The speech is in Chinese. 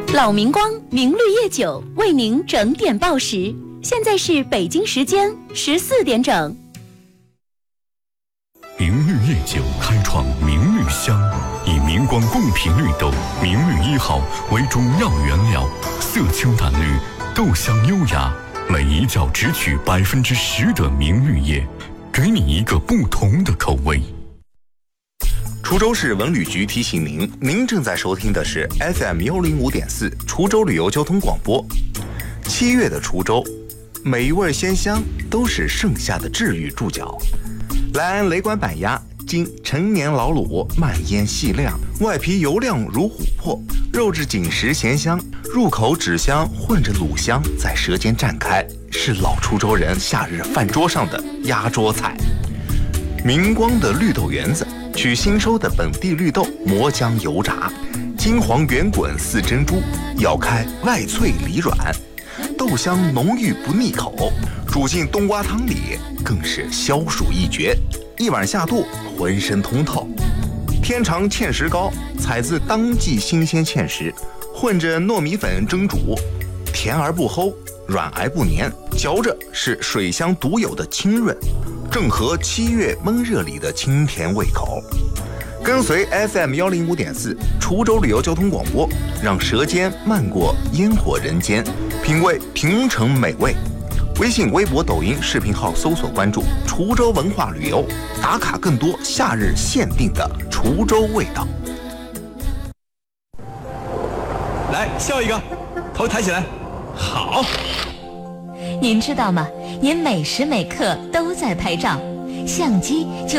老明光明绿叶酒为您整点报时，现在是北京时间14点整。 明绿叶酒开创明绿香，以明光贡品绿豆明绿1号为主要原料，色清淡绿，豆香优雅，每一角只取10%的明绿叶，给你一个不同的口味。 滁州市文旅局提醒您，您正在收听的是 FM105.4 滁州旅游交通广播。7月的滁州，每一味鲜香都是盛夏的治愈注脚。莱安雷管板鸭，经陈年老卤，慢腌细晾，外皮油亮如琥珀，肉质紧实咸香，入口脂香混着卤香在舌尖绽开，是老滁州人夏日饭桌上的压桌菜。明光的绿豆圆子，取新收的本地绿豆磨浆油炸，金黄圆滚似珍珠，咬开外脆里软，豆香浓郁不腻口，煮进冬瓜汤里更是消暑一绝，一碗下肚浑身通透。天长芡实糕，采自当季新鲜芡实，混着糯米粉蒸煮，甜而不齁，软而不黏，嚼着是水乡独有的清润，正合7月闷热里的清甜胃口。跟随 FM105.4 滁州旅游交通广播，让舌尖漫过烟火人间，品味平城美味。微信、微博、抖音视频号搜索关注滁州文化旅游，打卡更多夏日限定的滁州味道。 来，笑一个，头抬起来，好。 您知道吗？您每时每刻都在拍照，相机就